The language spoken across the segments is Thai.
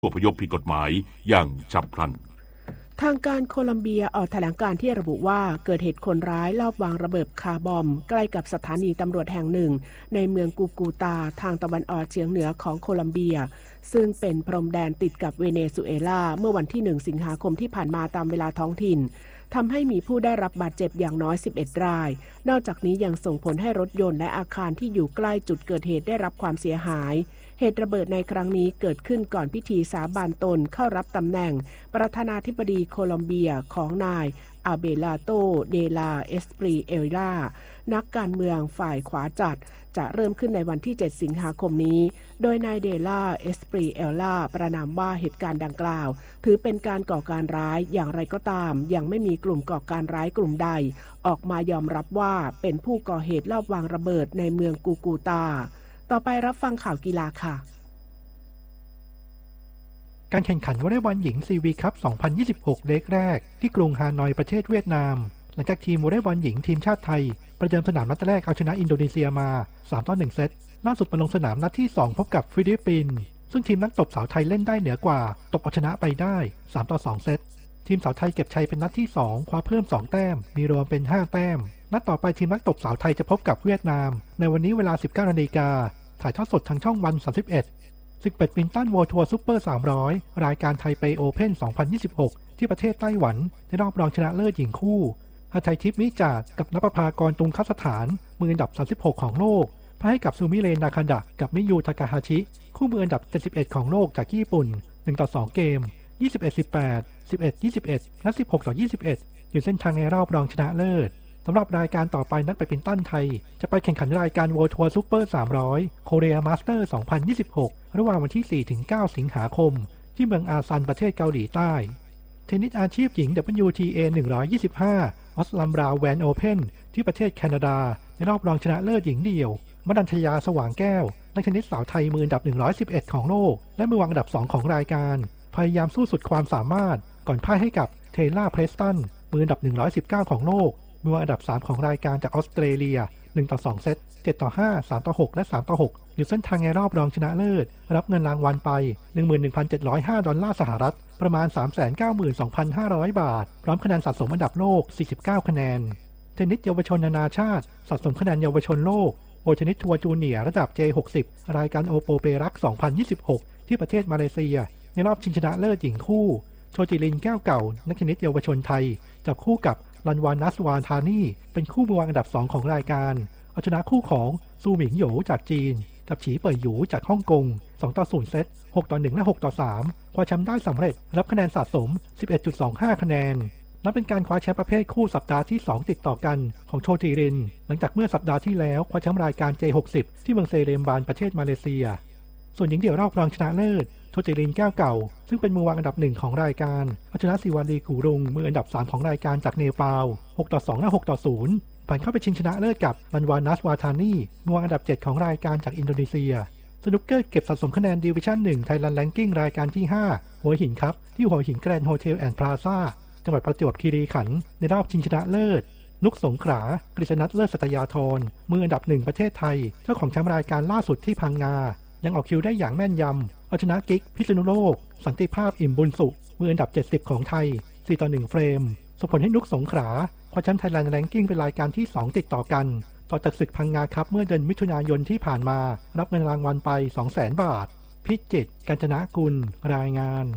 อพยพผิดกฎหมายอย่างฉับพลันทางการโคลอมเบียออกแถลงการณ์ที่ระบุว่าเกิดเหตุคนร้ายลอบวางระเบิดคาร์บอมใกล้กับสถานีตำรวจแห่งหนึ่งในเมืองกูตาทางตะวันออกเฉียงเหนือของโคลอมเบียซึ่งเป็นพรมแดนติดกับเวเนซุเอลาเมื่อวันที่1สิงหาคมที่ผ่านมาตามเวลาท้องถิ่นทำให้มีผู้ได้รับบาดเจ็บอย่างน้อย11รายนอกจากนี้ยังส่งผลให้รถยนต์และอาคารที่อยู่ใกล้จุดเกิดเหตุได้รับความเสียหายเหตุระเบิดในครั้งนี้เกิดขึ้นก่อนพิธีสาบานตนเข้ารับตำแหน่งประธานาธิบดีโคลอมเบียของนายอาเบลาโตเดลาเอสปรีเอลานักการเมืองฝ่ายขวาจัดจะเริ่มขึ้นในวันที่7สิงหาคมนี้โดยนายเดลาเอสปรีเอลาประนามว่าเหตุการณ์ดังกล่าวถือเป็นการก่อการร้ายอย่างไรก็ตามยังไม่มีกลุ่มก่อการร้ายกลุ่มใดออกมายอมรับว่าเป็นผู้ก่อเหตุลอบวางระเบิดในเมืองกูตาต่อไปรับฟังข่าวกีฬาค่ะการแข่งขันวอลเลย์บอลหญิงซีวีคัพ 2026 เล็กแรกที่กรุงฮานอยประเทศเวียดนามหลังจากทีมวอลเลย์บอลหญิงทีมชาติไทยประเดิมสนามนัดแรกเอาชนะอินโดนีเซียมา 3-1 เซตล่าสุดมาลงสนามนัดที่ 2 พบกับฟิลิปปินส์ซึ่งทีมนักตบสาวไทยเล่นได้เหนือกว่าตบเอาชนะไปได้ 3-2 เซตทีมสาวไทยเก็บชัยเป็นนัดที่ 2 คว้าเพิ่ม 2 แต้มมีรวมเป็น 5 แต้มนัดต่อไปทีมนักตบสาวไทยจะพบกับเวียดนามในวันนี้เวลา 19 นาฬิกาถ่ายทอดสดทางช่องวัน 31ศึกแบดมินตันเวิลด์ทัวร์ซุปเปอร์ 300 รายการไทเปโอเพ่น 2026 ที่ประเทศไต้หวันในรอบรองชนะเลิศหญิงคู่ฮาไททิพย์มิจาดกับนภภากรตุงคสถานมืออันดับ 36 ของโลกแพ้ให้กับซูมิเรนนาคาดะกับมิยูทากาฮาชิคู่มืออันดับ 71 ของโลกจากญี่ปุ่น 1-2 เกม 21-18 11-21 และ 16-21 อยู่เส้นทางในรอบรองชนะเลิศสำหรับรายการต่อไปนักแบดมินตันไทยจะไปแข่งขันรายการ World Tour Super 300 Korea Master 2026 ระหว่างวันที่ 4-9 สิงหาคมที่เมืองอาซันประเทศเกาหลีใต้เทนนิสอาชีพหญิง WTA 125 ออสลัมบราวแวนโอเพ่นที่ประเทศแคนาดาในรอบรองชนะเลิศหญิงเดี่ยวมดัญชยาสว่างแก้วนักเทนนิสสาวไทยมืออันดับ 111 ของโลกและมือวางอันดับ 2 ของรายการพยายามสู้สุดความสามารถก่อนพ่ายให้กับเทย์ล่าเพรสตันมืออันดับ 119 ของโลกมืออันดับ 3 ของรายการจากออสเตรเลีย 1-2 เซต 7-5 3-6 และ 3-6 อยู่เส้นทางในรอบรองชนะเลิศรับเงินรางวัลไป 11,705 ดอลลาร์สหรัฐประมาณ 392,500 บาทพร้อมคะแนนสะสมอันดับโลก 49 คะแนนเทนนิสเยาวชนนานาชาติสะสมคะแนนเยาวชนโลกโอเทนนิสทัวร์จูเนียร์ระดับ J60 รายการโอโปเปรัก 2026 ที่ประเทศมาเลเซียในรอบชิงชนะเลิศหญิงคู่โชจิลินแก้วเก่านักเทนนิสเยาวชนไทยจับคู่กับรันวานัสวานธานีเป็นคู่มือวางอันดับ 2 ของรายการเอาชนะคู่ของซูหมิงโหยวจากจีนกับฉีเป่ยหยูจากฮ่องกง 2-0 เซต 6-1 และ 6-3 คว้าแชมป์ได้สำเร็จรับคะแนนสะสม 11.25 คะแนนนับเป็นการคว้าแชมป์ประเภทคู่สัปดาห์ที่ 2 ติดต่อกันของโชจิรินหลังจากเมื่อสัปดาห์ที่แล้วคว้าแชมป์รายการ J60 ที่เมืองเซเลมบานประเทศมาเลเซียส่วนหญิงเดี่ยวรอบรองชนะเลิศโชจิรินแก้วเก่าซึ่งเป็นมือวางอันดับ 1 ของรายการเอาชนะสิวารีกูรุงมืออันดับ 3 ของรายการจากเนปาล 6-2 และ 6-0 ผ่านเข้าไปชิงชนะเลิศกับรันวานัสวาธานีมือวางอันดับ 7 ของรายการจากอินโดนีเซียสนุกเกอร์เก็บสะสมคะแนนดิวิชั่น 1 ไทยแลนด์แรงกิ้งรายการที่ 5 หัวหินครับที่หัวหินแกรนด์โฮเทลแอนด์พลาซ่าจังหวัดประจวบคีรีขันธ์ในรอบชิงชนะเลิศนุกสงขลากฤษณัทเลิศสัตยาธรมืออันดับ 1 ประเทศไทยเจ้าของแชมป์รายการล่าสุดที่พังงายังออกคิวได้อย่างแม่นยำเอาชนะกิ๊กพิษณุโลกสันติภาพอิ่มบุญสุมืออันดับ 70 ของไทย 4-1 เฟรมส่งผลให้นุกสงขลาคว้าแชมป์ไทยแลนด์แรงกิ้งเป็นรายการที่ 2 ติดต่อกันต่อจากศึกพังงาครับเมื่อเดือนมิถุนายนที่ผ่านมารับเงินรางวัลไป 200,000 บาทพิจิตร กาญจนกุลรายงาน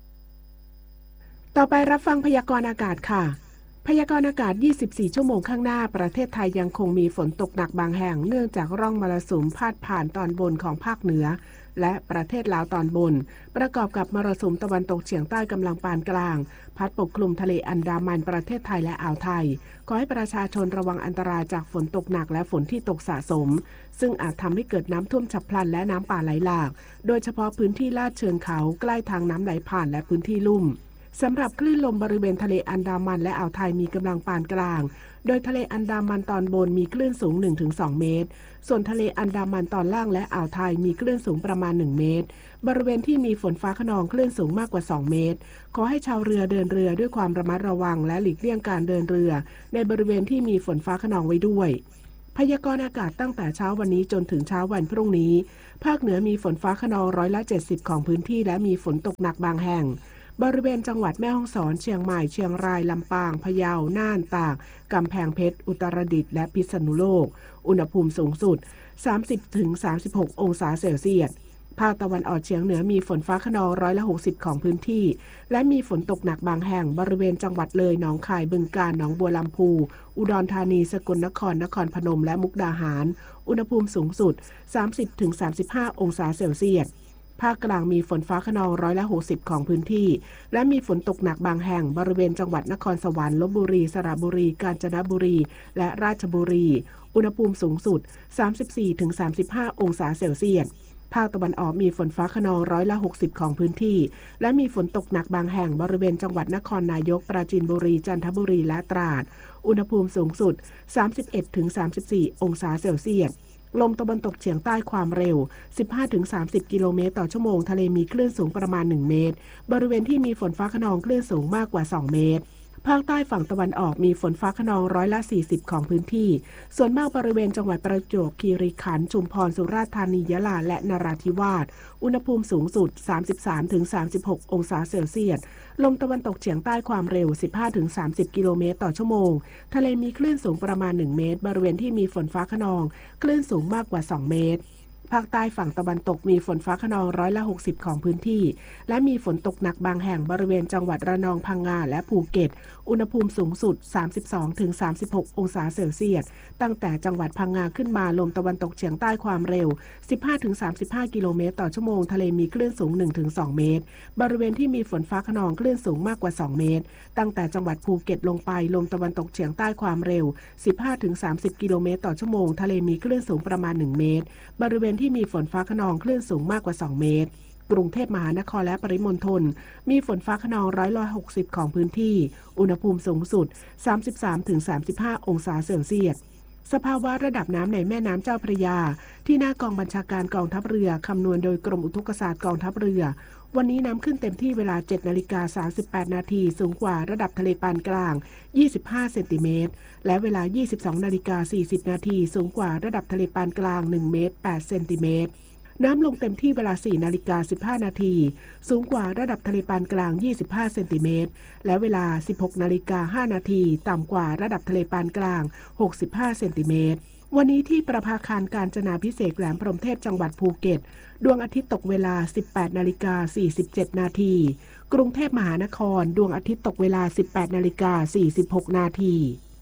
ต่อไปรับฟังพยากรณ์อากาศค่ะพยากรณ์อากาศ 24 ชั่วโมงข้างหน้าประเทศไทยยังคงมีฝนตกหนักบางแห่งเนื่องจากร่องมรสุมพาดผ่านตอนบนของภาคเหนือและประเทศลาวตอนบนประกอบกับมรสุมตะวันตกเฉียงใต้กำลังปานกลางพัดปกคลุมทะเลอันดามันประเทศไทยและอ่าวไทยขอให้ประชาชนระวังอันตรายจากฝนตกหนักและฝนที่ตกสะสมซึ่งอาจทำให้เกิดน้ำท่วมฉับพลันและน้ำป่าไหลหลากโดยเฉพาะพื้นที่ลาดเชิงเขาใกล้ทางน้ำไหลผ่านและพื้นที่ลุ่มสำหรับคลื่นลมบริเวณทะเลอันดามันและอ่าวไทยมีกำลังปานกลางโดยทะเลอันดามันตอนบนมีคลื่นสูง 1-2 เมตรส่วนทะเลอันดามันตอนล่างและอ่าวไทยมีคลื่นสูงประมาณ 1 เมตรบริเวณที่มีฝนฟ้าคะนองคลื่นสูงมากกว่า 2 เมตรขอให้ชาวเรือเดินเรือด้วยความระมัดระวังและหลีกเลี่ยงการเดินเรือในบริเวณที่มีฝนฟ้าคะนองไว้ด้วยพยากรณ์อากาศตั้งแต่เช้าวันนี้จนถึงเช้าวันพรุ่งนี้ภาคเหนือมีฝนฟ้าคะนอง70%ของพื้นที่และมีฝนตกหนักบางแห่งบริเวณจังหวัดแม่ฮ่องสอนเชียงใหม่เชียงรายลำปางพะเยาน่านตากกำแพงเพชรอุตรดิตถ์และพิษณุโลกอุณหภูมิสูงสุด 30-36 องศาเซลเซียสภาคตะวันออกเฉียงเหนือมีฝนฟ้าคะนอง60%ของพื้นที่และมีฝนตกหนักบางแห่งบริเวณจังหวัดเลยหนองคายบึงกาฬหนองบัวลำพูอุดรธานีสกลนครนครพนมและมุกดาหารอุณหภูมิสูงสุด 30-35 องศาเซลเซียสภาคกลางมีฝนฟ้าคะนอง60%ของพื้นที่และมีฝนตกหนักบางแห่งบริเวณจังหวัดนครสวรรค์ลพบุรีสระบุรีกาญจนบุรีและราชบุรีอุณหภูมิสูงสุด 34-35 องศาเซลเซียสภาคตะวันออกมีฝนฟ้าคะนอง60%ของพื้นที่และมีฝนตกหนักบางแห่งบริเวณจังหวัดนครนายกปราจีนบุรีจันทบุรีและตราดอุณหภูมิสูงสุด 31-34 องศาเซลเซียสลมตะวันตกเฉียงใต้ความเร็ว 15-30 กิโลเมตรต่อชั่วโมงทะเลมีคลื่นสูงประมาณ1เมตรบริเวณที่มีฝนฟ้าคะนองคลื่นสูงมากกว่า2เมตรภาคใต้ฝั่งตะวันออกมีฝนฟ้าคะนอง40%ของพื้นที่ส่วนมากบริเวณจังหวัดประจวบคีรีขันธ์ชุมพรสุราษฎร์ธานียะลาและนราธิวาสอุณหภูมิสูงสุด 33-36 องศาเซลเซียสลมตะวันตกเฉียงใต้ความเร็ว 15-30 กิโลเมตรต่อชั่วโมงทะเลมีคลื่นสูงประมาณ1เมตรบริเวณที่มีฝนฟ้าคะนองคลื่นสูงมากกว่า2เมตรภาคใต้ฝั่งตะวันตกมีฝนฟ้าคะนอง60%ของพื้นที่และมีฝนตกหนักบางแห่งบริเวณจังหวัดระนองพังงาและภูเก็ตอุณหภูมิสูงสุด 32-36 องศาเซลเซียสตั้งแต่จังหวัดพังงาขึ้นมาลมตะวันตกเฉียงใต้ความเร็ว 15-35 กิโลเมตรต่อชั่วโมงทะเลมีคลื่นสูง 1-2 เมตรบริเวณที่มีฝนฟ้าคะนองคลื่นสูงมากกว่า2เมตรตั้งแต่จังหวัดภูเก็ตลงไปลมตะวันตกเฉียงใต้ความเร็ว 15-30 กิโลเมตรต่อชั่วโมงทะเลมีคลื่นสูงประมาณ1เมตรบริเวณที่มีฝนฟ้าคะนองคลื่นสูงมากกว่า2เมตรกรุงเทพมหานครและปริมณฑลมีฝนฟ้าคะนอง60%ของพื้นที่อุณหภูมิสูงสุด 33-35 องศาเซลเซียสสภาวะระดับน้ำในแม่น้ำเจ้าพระยาที่หน้ากองบัญชาการกองทัพเรือคำนวณโดยกรมอุทกศาสตร์กองทัพเรือวันนี้น้ำขึ้นเต็มที่เวลา 7:38 นาทีสูงกว่าระดับทะเลปานกลาง25เซนติเมตรและเวลา 22:40 นาทีสูงกว่าระดับทะเลปานกลาง1เมตร8เซนติเมตรน้ำลงเต็มที่เวลา 4:15 นาทีสูงกว่าระดับทะเลปานกลาง25เซนติเมตรและเวลา 16:05 นาทีต่ำกว่าระดับทะเลปานกลาง65เซนติเมตรวันนี้ที่ประภาคารกาญจนาภิเษกแหลมพรหมเทพจังหวัดภูเก็ตดวงอาทิตย์ตกเวลา 18:47 นาทีกรุงเทพมหานครดวงอาทิตย์ตกเวลา 18:46 นาที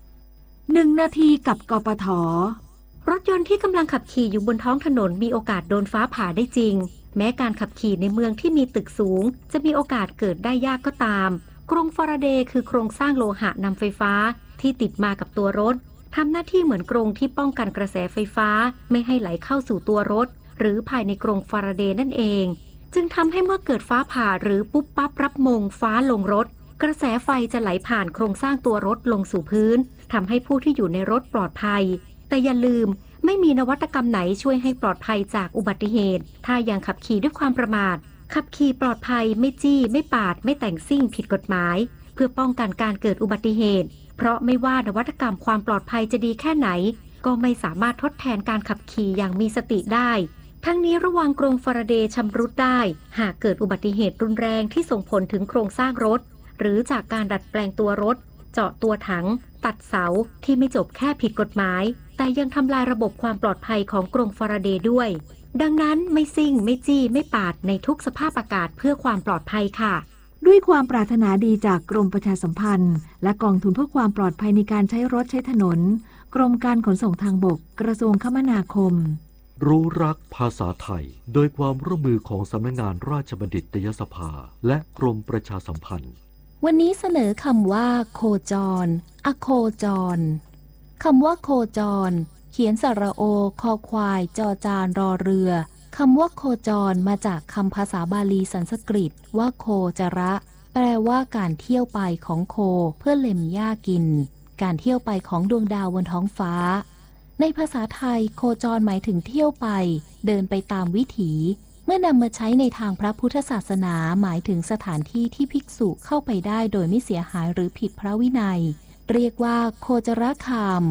1 นาทีกับกปท.รถยนต์ที่กำลังขับขี่อยู่บนท้องถนนมีโอกาสโดนฟ้าผ่าได้จริงแม้การขับขี่ในเมืองที่มีตึกสูงจะมีโอกาสเกิดได้ยากก็ตามกรงฟาราเดย์คือโครงสร้างโลหะนำไฟฟ้าที่ติดมากับตัวรถทำหน้าที่เหมือนกรงที่ป้องกันกระแสไฟฟ้าไม่ให้ไหลเข้าสู่ตัวรถหรือภายในกรงฟาราเดย์นั่นเองจึงทำให้เมื่อเกิดฟ้าผ่าหรือปุ๊บปั๊บรับมงฟ้าลงรถกระแสไฟจะไหลผ่านโครงสร้างตัวรถลงสู่พื้นทำให้ผู้ที่อยู่ในรถปลอดภัยแต่อย่าลืมไม่มีนวัตกรรมไหนช่วยให้ปลอดภัยจากอุบัติเหตุถ้ายังขับขี่ด้วยความประมาทขับขี่ปลอดภัยไม่จี้ไม่ปาดไม่แต่งซิ่งผิดกฎหมายเพื่อป้องกันการเกิดอุบัติเหตุเพราะไม่ว่านวัตกรรมความปลอดภัยจะดีแค่ไหนก็ไม่สามารถทดแทนการขับขี่อย่างมีสติได้ทั้งนี้ระวังกรงฟาราเดย์ชำรุดได้หากเกิดอุบัติเหตุรุนแรงที่ส่งผลถึงโครงสร้างรถหรือจากการดัดแปลงตัวรถเจาะตัวถังตัดเสาที่ไม่จบแค่ผิดกฎหมายแต่ยังทำลายระบบความปลอดภัยของกรงฟาราเดย์ด้วยดังนั้นไม่ซิ่งไม่จี้ไม่ปาดในทุกสภาพอากาศเพื่อความปลอดภัยค่ะด้วยความปรารถนาดีจากกรมประชาสัมพันธ์และกองทุนเพื่อความปลอดภัยในการใช้รถใช้ถนนกรมการขนส่งทางบกกระทรวงคมนาคมรู้รักภาษาไทยโดยความร่วมมือของสำนักงานราชบัณฑิตยสภาและกรมประชาสัมพันธ์วันนี้เสนอคำว่าโคจรอโคจรคำว่าโคจรเขียนสระโอคอควายจอจานรอเรือคำว่าโคจรมาจากคำภาษาบาลีสันสกฤตว่าโคจระแปลว่าการเที่ยวไปของโคเพื่อเล็มหญ้ากินการเที่ยวไปของดวงดาวบนท้องฟ้าในภาษาไทยโคจรหมายถึงเที่ยวไปเดินไปตามวิถีเมื่อนำมาใช้ในทางพระพุทธศาสนาหมายถึงสถานที่ที่ภิกษุเข้าไปได้โดยไม่เสียหายหรือผิดพระวินัยเรียกว่าโคจรคาม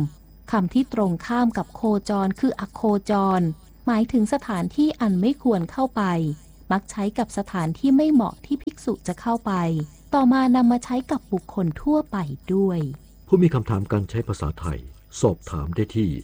คำที่ตรงข้ามกับโคจรคืออโคจรหมายถึงสถานที่อันไม่ควรเข้าไปมักใช้กับสถานที่ไม่เหมาะที่ภิกษุจะเข้าไปต่อมานำมาใช้กับบุคคลทั่วไปด้วยผู้มีคำถามการใช้ภาษาไทยสอบถามได้ที่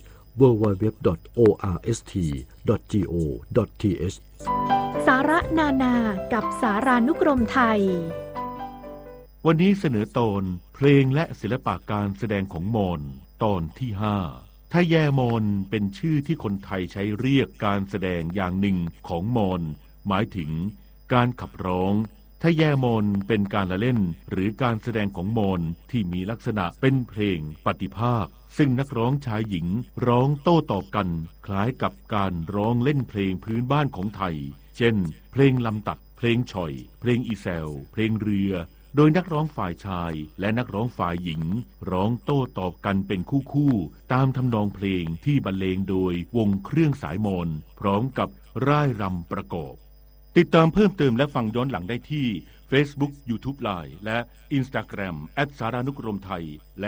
www.orst.go.th สาระนานากับสารานุกรมไทยวันนี้เสนอตอนเพลงและศิลปะการแสดงของมอญตอนที่5ทะแยมอญเป็นชื่อที่คนไทยใช้เรียกการแสดงอย่างหนึ่งของมอญหมายถึงการขับร้องทะแยมอญเป็นการละเล่นหรือการแสดงของมอญที่มีลักษณะเป็นเพลงปฏิภาคซึ่งนักร้องชายหญิงร้องโต้ตอบกันคล้ายกับการร้องเล่นเพลงพื้นบ้านของไทยเช่นเพลงลำตัดเพลงฉ่อยเพลงอีแซวเพลงเรือโดยนักร้องฝ่ายชายและนักร้องฝ่ายหญิงร้องโต้ตอบกันเป็นคู่ๆตามทำนองเพลงที่บรรเลงโดยวงเครื่องสายมอญพร้อมกับร่ายรำประกอบติดตามเพิ่มเติมและฟังย้อนหลังได้ที่ Facebook YouTube Line และ Instagram @saranukromthai และ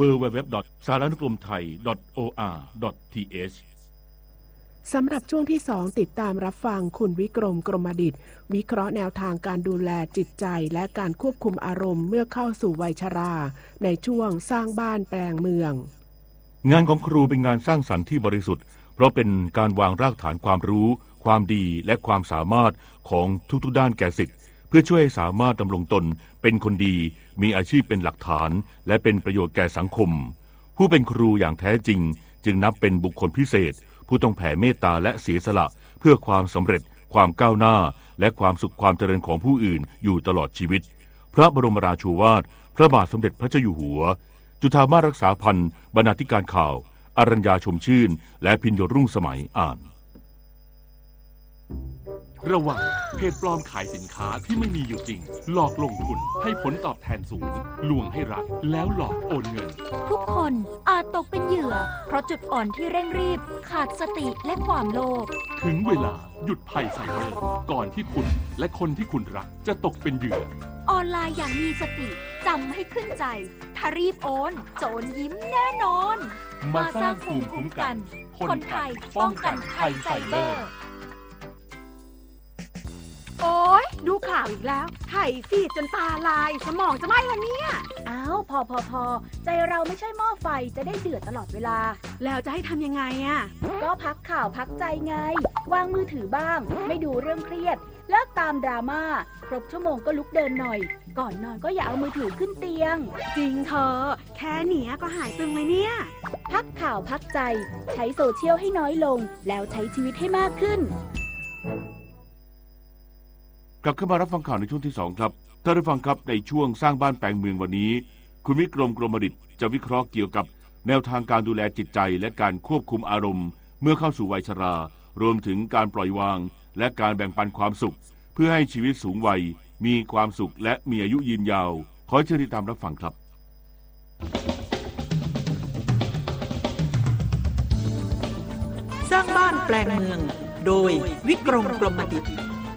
www.saranukromthai.or.th สำหรับช่วงที่ 2ติดตามรับฟังคุณวิกรมกรมดิษฐ์วิเคราะห์แนวทางการดูแลจิตใจและการควบคุมอารมณ์เมื่อเข้าสู่วัยชราในช่วงสร้างบ้านแปลงเมืองงานของครูเป็นงานสร้างสรรค์ที่บริสุทธิ์เพราะเป็นการวางรากฐานความรู้ความดีและความสามารถของทุกๆด้านแก่ศิษย์เพื่อช่วยให้สามารถดำรงตนเป็นคนดีมีอาชีพเป็นหลักฐานและเป็นประโยชน์แก่สังคมผู้เป็นครูอย่างแท้จริงจึงนับเป็นบุคคลพิเศษผู้ต้องแผ่เมตตาและเสียสละเพื่อความสำเร็จความก้าวหน้าและความสุขความเจริญของผู้อื่นอยู่ตลอดชีวิตพระบรมราโชวาทพระบาทสมเด็จพระเจ้าอยู่หัวจุฑามาสรักษาพันธ์บรรณาธิการข่าวอรัญญาชมชื่นและพิญโยรุ่งสมัยอ่านระวังเพจปลอมขายสินค้าที่ไม่มีอยู่จริงหลอกลงทุนให้ผลตอบแทนสูงลวงให้รักแล้วหลอกโอนเงินทุกคนอาจตกเป็นเหยื่อเพราะจุดอ่อนที่เร่งรีบขาดสติและความโลภถึงเวลาหยุดภัยไซเบอร์ก่อนที่คุณและคนที่คุณรักจะตกเป็นเหยื่อออนไลน์อย่างมีสติจำให้ขึ้นใจถ้ารีบโอนโจรยิ้มแน่นอนมาสร้างภูมิคุ้มกันคนไทยป้องกันภัยไซเบอร์โอ๊ยดูข่าวอีกแล้วไถ่ฟีดจนตาลายสมองจะไหม้วันนี้อ้าวพอใจเราไม่ใช่หม้อไฟจะได้เดือดตลอดเวลาแล้วจะให้ทำยังไงก็พักข่าวพักใจไงวางมือถือบ้างไม่ดูเรื่องเครียดเลิกตามดราม่าครบชั่วโมงก็ลุกเดินหน่อยก่อนนอนก็อย่าเอามือถือขึ้นเตียงจริงเธอแค่เนี้ยก็หายตึงเลยเนี่ยพักข่าวพักใจใช้โซเชียลให้น้อยลงแล้วใช้ชีวิตให้มากขึ้นกลับเข้ามารับฟังข่าวในช่วงที่2ครับท่านผู้ฟังครับในช่วงสร้างบ้านแปลงเมืองวันนี้คุณวิกรมกรมดิษฐ์จะวิเคราะห์เกี่ยวกับแนวทางการดูแลจิตใจและการควบคุมอารมณ์เมื่อเข้าสู่วัยชรารวมถึงการปล่อยวางและการแบ่งปันความสุขเพื่อให้ชีวิตสูงวัยมีความสุขและมีอายุยืนยาวขอเชิญติดตามรับฟังครับสร้างบ้านแปลงเมืองโดยวิกรมกรมดิษฐ์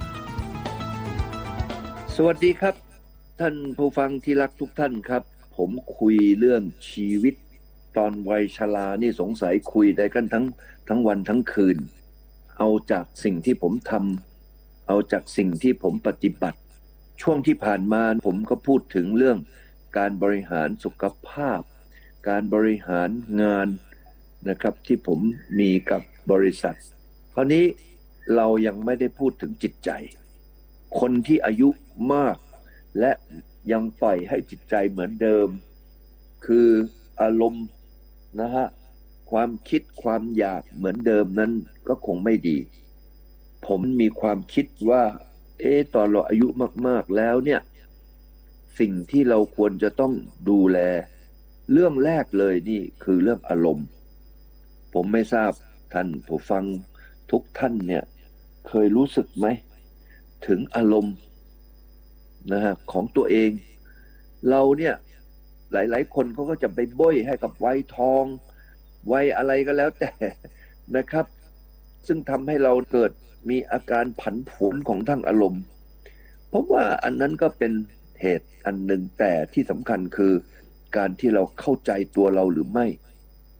สวัสดีครับท่านผู้ฟังที่รักทุกท่านครับผมคุยเรื่องชีวิตตอนวัยชรานี่สงสัยคุยได้กันทั้งวันทั้งคืนเอาจากสิ่งที่ผมทำเอาจากสิ่งที่ผมปฏิบัติช่วงที่ผ่านมาผมก็พูดถึงเรื่องการบริหารสุขภาพการบริหารงานนะครับที่ผมมีกับบริษัทคราวนี้เรายังไม่ได้พูดถึงจิตใจคนที่อายุมากและยังปล่อยให้จิตใจเหมือนเดิมคืออารมณ์นะฮะความคิดความอยากเหมือนเดิมนั้นก็คงไม่ดีผมมีความคิดว่าตอนเราอายุมากๆแล้วเนี่ยสิ่งที่เราควรจะต้องดูแลเรื่องแรกเลยนี่คือเรื่องอารมณ์ผมไม่ทราบท่านผู้ฟังทุกท่านเนี่ยเคยรู้สึกไหมถึงอารมณ์นะฮะของตัวเองเราเนี่ยหลายๆคนเขาก็จะไปบ้อยให้กับวัยทองวัยอะไรก็แล้วแต่นะครับซึ่งทำให้เราเกิดมีอาการผันผวนของทั้งอารมณ์เพราะว่าอันนั้นก็เป็นเหตุอันหนึ่งแต่ที่สำคัญคือการที่เราเข้าใจตัวเราหรือไม่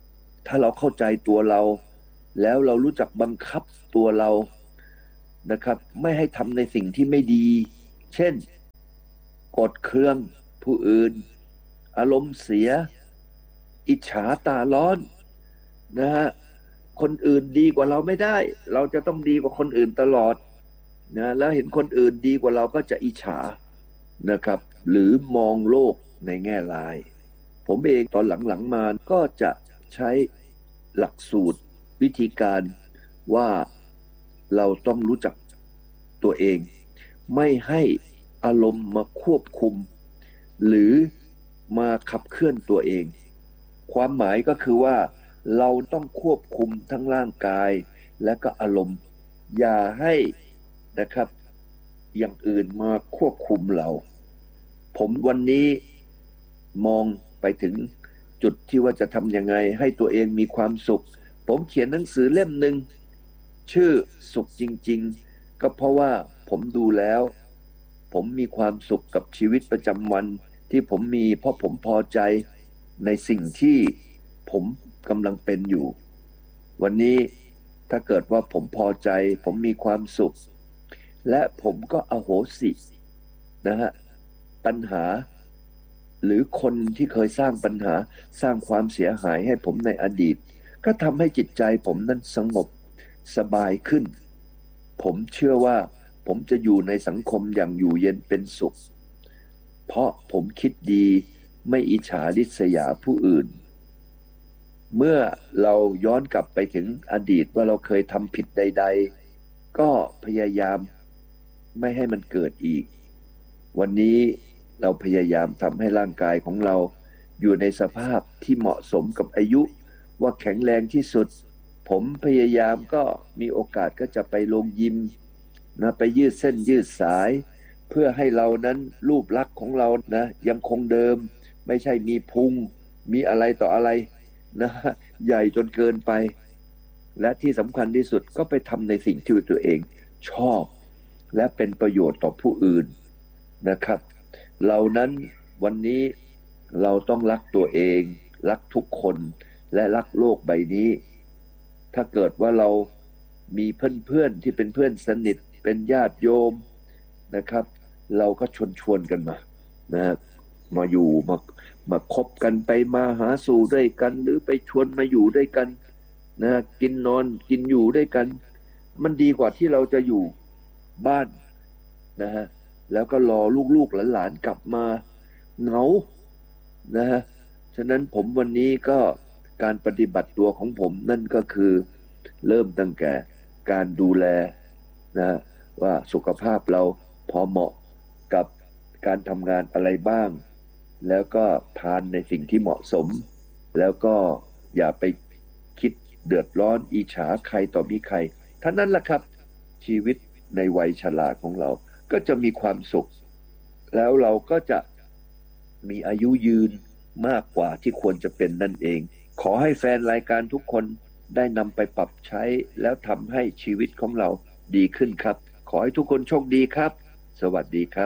ถ้าเราเข้าใจตัวเราแล้วเรารู้จักบังคับตัวเรานะครับไม่ให้ทำในสิ่งที่ไม่ดีเช่นกดเคืองผู้อื่นอารมณ์เสียอิจฉาตาร้อนนะฮะคนอื่นดีกว่าเราไม่ได้เราจะต้องดีกว่าคนอื่นตลอดนะแล้วเห็นคนอื่นดีกว่าเราก็จะอิจฉานะครับหรือมองโลกในแง่ร้ายผมเองตอนหลังๆมาก็จะใช้หลักสูตรวิธีการว่าเราต้องรู้จักตัวเองไม่ให้อารมณ์มาควบคุมหรือมาขับเคลื่อนตัวเองความหมายก็คือว่าเราต้องควบคุมทั้งร่างกายและก็อารมณ์อย่าให้นะครับอย่างอื่นมาควบคุมเราผมวันนี้มองไปถึงจุดที่ว่าจะทำยังไงให้ตัวเองมีความสุขผมเขียนหนังสือเล่มหนึ่งชื่อสุขจริงๆก็เพราะว่าผมดูแล้วผมมีความสุขกับชีวิตประจำวันที่ผมมีเพราะผมพอใจในสิ่งที่ผมกำลังเป็นอยู่วันนี้ถ้าเกิดว่าผมพอใจผมมีความสุขและผมก็อโหสินะฮะปัญหาหรือคนที่เคยสร้างปัญหาสร้างความเสียหายให้ผมในอดีตก็ทำให้จิตใจผมนั้นสงบสบายขึ้นผมเชื่อว่าผมจะอยู่ในสังคมอย่างอยู่เย็นเป็นสุขเพราะผมคิดดีไม่อิจฉาริษยาผู้อื่นเมื่อเราย้อนกลับไปถึงอดีตว่าเราเคยทำผิดใดๆก็พยายามไม่ให้มันเกิดอีกวันนี้เราพยายามทำให้ร่างกายของเราอยู่ในสภาพที่เหมาะสมกับอายุว่าแข็งแรงที่สุดผมพยายามก็มีโอกาสก็จะไปลงยิมนะไปยืดเส้นยืดสายเพื่อให้เรานั้นรูปลักษณ์ของเรานะยังคงเดิมไม่ใช่มีพุงมีอะไรต่ออะไรนะใหญ่จนเกินไปและที่สำคัญที่สุดก็ไปทำในสิ่งที่ตัวเองชอบและเป็นประโยชน์ต่อผู้อื่นนะครับเรานั้นวันนี้เราต้องรักตัวเองรักทุกคนและรักโลกใบนี้ถ้าเกิดว่าเรามีเพื่อนๆที่เป็นเพื่อนสนิทเป็นญาติโยมนะครับเราก็ชวนกันมานะมาอยู่มาคบกันไปมาหาสู่ด้วยกันหรือไปชวนมาอยู่ด้วยกันนะกินนอนกินอยู่ด้วยกันมันดีกว่าที่เราจะอยู่บ้านนะฮะแล้วก็รอลูกๆหลานๆกลับมาเหงานะฮะฉะนั้นผมวันนี้ก็การปฏิบัติตัวของผมนั่นก็คือเริ่มตั้งแต่การดูแลนะว่าสุขภาพเราพอเหมาะกับการทำงานอะไรบ้างแล้วก็ทานในสิ่งที่เหมาะสมแล้วก็อย่าไปคิดเดือดร้อนอิจฉาใครต่อมีใครท่านั้นแหละครับชีวิตในวัยชราของเราก็จะมีความสุขแล้วเราก็จะมีอายุยืนมากกว่าที่ควรจะเป็นนั่นเองขอให้แฟนรายการทุกคนได้นำไปปรับใช้แล้วทำให้ชีวิตของเราดีขึ้นครับขอให้ทุกคนโชคดีครับสวัสดีครับ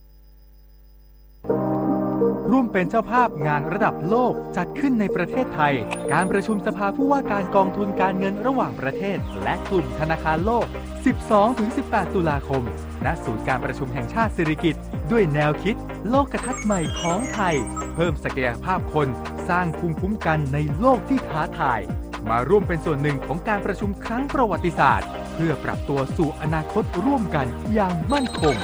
ร่วมเป็นเจ้าภาพงานระดับโลกจัดขึ้นในประเทศไทยการประชุมสภาผู้ว่าการกองทุนการเงินระหว่างประเทศและกลุ่มธนาคารโลก 12-18 ตุลาคมณศูนย์การประชุมแห่งชาติสิริกิติ์ด้วยแนวคิดโลกทัศน์ใหม่ของไทยเพิ่มศักยภาพคนสร้างภูมิคุ้มกันในโลกที่ท้าทายมาร่วมเป็นส่วนหนึ่งของการประชุมครั้งประวัติศาสตร์เพื่อปรับตัวสู่อนาคตร่วมกันอย่างมั่นคง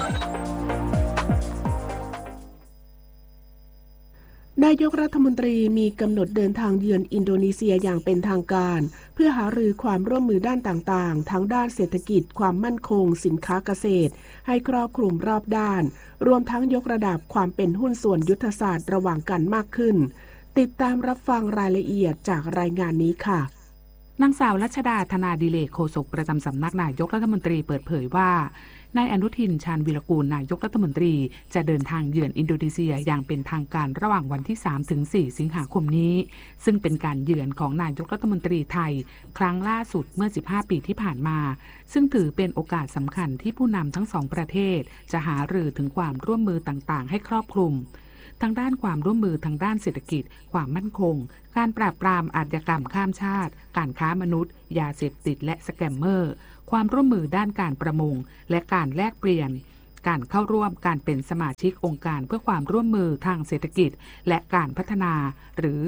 นายกรัฐมนตรีมีกำหนดเดินทางเยือนอินโดนีเซียอย่างเป็นทางการเพื่อหารือความร่วมมือด้านต่างๆทั้งด้านเศรษฐกิจความมั่นคงสินค้าเกษตรให้ครอบคลุมรอบด้านรวมทั้งยกระดับความเป็นหุ้นส่วนยุทธศาสตร์ระหว่างกันมากขึ้นติดตามรับฟังรายละเอียดจากรายงานนี้ค่ะนางสาวรัชดาธนาดิเลกโฆษกประจำสำนักนายกรัฐมนตรีเปิดเผยว่านายอนุทินชาญวีรกูลนายกรัฐมนตรีจะเดินทางเยือนอินโดนีเซียอย่างเป็นทางการระหว่างวันที่ 3-4 สิงหาคมนี้ซึ่งเป็นการเยือนของนายกรัฐมนตรีไทยครั้งล่าสุดเมื่อ 15 ปีที่ผ่านมาซึ่งถือเป็นโอกาสสำคัญที่ผู้นำทั้งสองประเทศจะหารือถึงความร่วมมือต่างๆให้ครอบคลุมทางด้านความร่วมมือทางด้านเศรษฐกิจความมั่นคงการปราบปรามอาชญากรรมข้ามชาติการค้ามนุษย์ยาเสพติดและสแกมเมอร์ความร่วมมือด้านการประมงและการแลกเปลี่ยนการเข้าร่วมการเป็นสมาชิกองค์การเพื่อความร่วมมือทางเศรษฐกิจและการพัฒนาหรือ